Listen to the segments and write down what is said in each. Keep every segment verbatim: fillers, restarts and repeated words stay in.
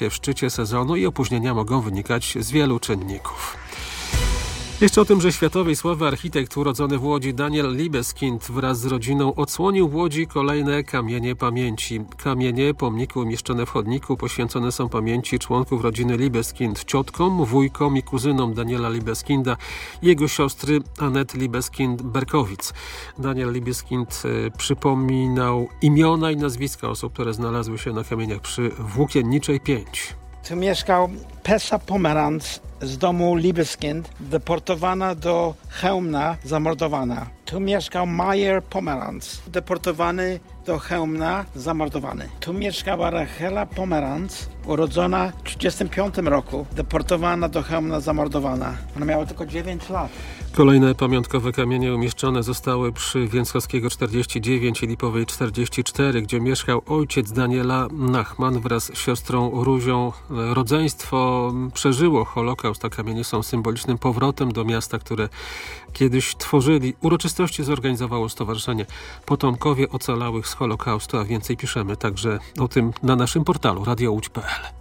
w szczycie sezonu i opóźnienia mogą wynikać z wielu czynników. Jeszcze o tym, że światowej sławy architekt urodzony w Łodzi Daniel Libeskind wraz z rodziną odsłonił w Łodzi kolejne kamienie pamięci. Kamienie, pomniki umieszczone w chodniku poświęcone są pamięci członków rodziny Libeskind, ciotkom, wujkom i kuzynom Daniela Libeskinda i jego siostry Anety Libeskind-Berkowicz. Daniel Libeskind y, przypominał imiona i nazwiska osób, które znalazły się na kamieniach przy Włókienniczej pięć. Tu mieszkał Pesa Pomeranz z domu Libeskind, deportowana do Chełmna, zamordowana. Tu mieszkał Majer Pomeranz, deportowany do Chełmna, zamordowany. Tu mieszkała Rachela Pomeranz, urodzona w trzydziestym piątym roku, deportowana do Chełmna, zamordowana. Ona miała tylko dziewięć lat. Kolejne pamiątkowe kamienie umieszczone zostały przy Więckowskiego czterdzieści dziewięć i Lipowej czterdzieści cztery, gdzie mieszkał ojciec Daniela Nachman wraz z siostrą Ruzią. Rodzeństwo przeżyło Holokaust, a kamienie są symbolicznym powrotem do miasta, które kiedyś tworzyli. Uroczystości zorganizowało Stowarzyszenie Potomkowie Ocalałych z Holokaustu, a więcej piszemy także o tym na naszym portalu radio łódź kropka pe el.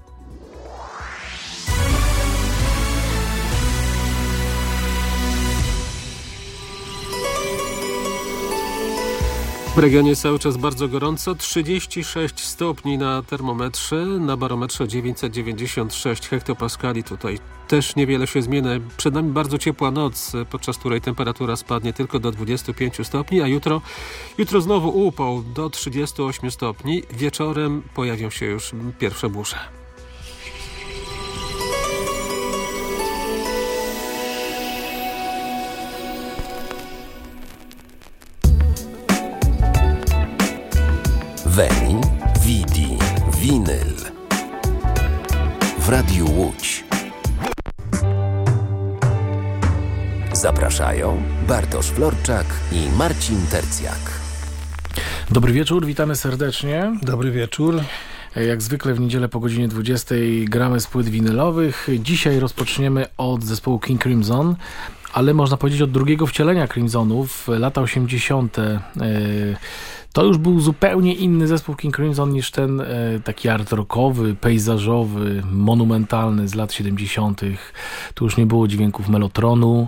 W regionie cały czas bardzo gorąco, trzydzieści sześć stopni na termometrze, na barometrze dziewięćset dziewięćdziesiąt sześć hektopaskali. Tutaj też niewiele się zmieni. Przed nami bardzo ciepła noc, podczas której temperatura spadnie tylko do dwudziestu pięciu stopni, a jutro, jutro znowu upał do trzydziestu ośmiu stopni. Wieczorem pojawią się już pierwsze burze. Veni, Vidi, Vinyl w Radiu Łódź. Zapraszają Bartosz Florczak i Marcin Tercjak. Dobry wieczór, witamy serdecznie. Dobry wieczór. Jak zwykle w niedzielę po godzinie dwudziestej gramy z płyt winylowych. Dzisiaj rozpoczniemy od zespołu King Crimson, ale można powiedzieć od drugiego wcielenia Crimsonów, lata osiemdziesiąte. To już był zupełnie inny zespół King Crimson niż ten taki art rockowy, pejzażowy, monumentalny z lat siedemdziesiątych. Tu już nie było dźwięków melotronu,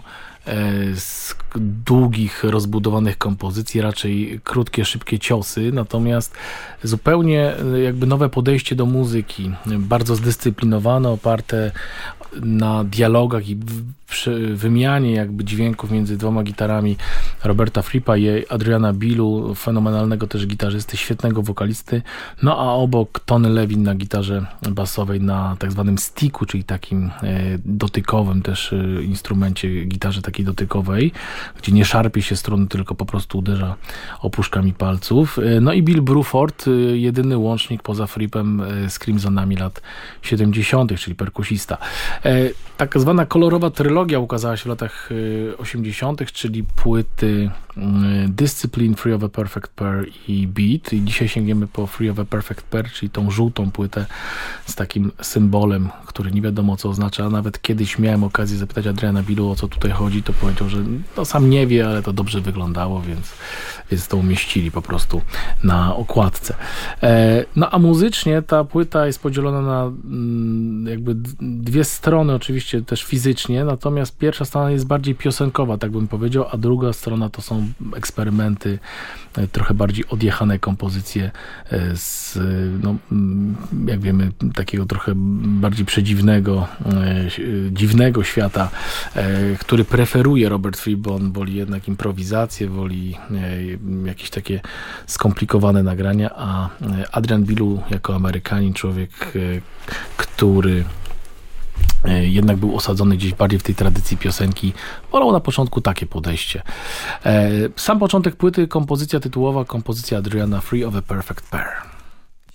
z długich, rozbudowanych kompozycji, raczej krótkie, szybkie ciosy, natomiast zupełnie jakby nowe podejście do muzyki, bardzo zdyscyplinowane, oparte na dialogach i przy wymianie jakby dźwięków między dwoma gitarami Roberta Frippa i Adriana Billu, fenomenalnego też gitarzysty, świetnego wokalisty, no a obok Tony Levin na gitarze basowej, na tak zwanym sticku, czyli takim dotykowym też instrumencie, gitarze takiej dotykowej, gdzie nie szarpie się struny, tylko po prostu uderza opuszkami palców. No i Bill Bruford, jedyny łącznik poza Frippem z Crimsonami lat siedemdziesiątych, czyli perkusista. Tak zwana kolorowa trylogia ukazała się w latach osiemdziesiątych, czyli płyty Discipline, Free of a Perfect Pair i Beat. I dzisiaj sięgniemy po Free of a Perfect Pair, czyli tą żółtą płytę z takim symbolem, który nie wiadomo co oznacza. Nawet kiedyś miałem okazję zapytać Adriana Billu, o co tutaj chodzi, to powiedział, że no, sam nie wie, ale to dobrze wyglądało, więc, więc to umieścili po prostu na okładce. No a muzycznie ta płyta jest podzielona na jakby dwie strony, oczywiście też fizycznie, natomiast pierwsza strona jest bardziej piosenkowa, tak bym powiedział, a druga strona to są eksperymenty, trochę bardziej odjechane kompozycje z, no, jak wiemy, takiego trochę bardziej przedziwnego, dziwnego świata, który preferuje Robert Fripp, bo on woli jednak improwizację, woli jakieś takie skomplikowane nagrania, a Adrian Billu jako Amerykanin, człowiek, który jednak był osadzony gdzieś bardziej w tej tradycji piosenki, wolał na początku takie podejście. Sam początek płyty, kompozycja tytułowa, kompozycja Adriana, Free of a Perfect Pair.